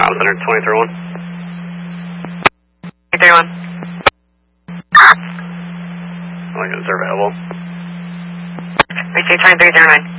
Center 231. 231. Is there available? We say 2309.